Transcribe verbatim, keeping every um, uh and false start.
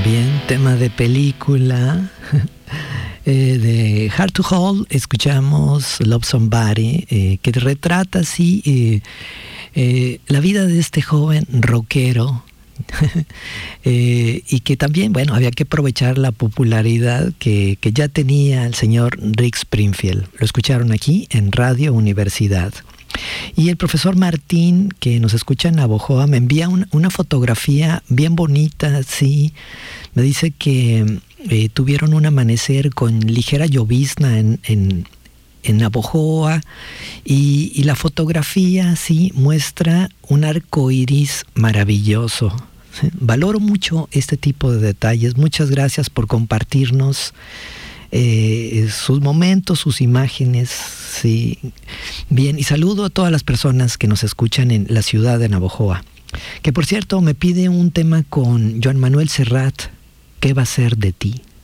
Bien, tema de película. eh, de Hard to Hold escuchamos Love Somebody, eh, que retrata así eh, eh, la vida de este joven rockero. eh, y que también, bueno, había que aprovechar la popularidad que, que ya tenía el señor Rick Springfield. Lo escucharon aquí en Radio Universidad. Y el profesor Martín, que nos escucha en Navojoa, me envía un, una fotografía bien bonita, sí. Me dice que eh, tuvieron un amanecer con ligera llovizna en, en, en Navojoa, y, y la fotografía, sí, muestra un arco iris maravilloso. Sí, valoro mucho este tipo de detalles. Muchas gracias por compartirnos Eh, sus momentos, sus imágenes, sí. Bien, y saludo a todas las personas que nos escuchan en la ciudad de Navojoa, que por cierto me pide un tema con Joan Manuel Serrat, ¿qué va a ser de ti?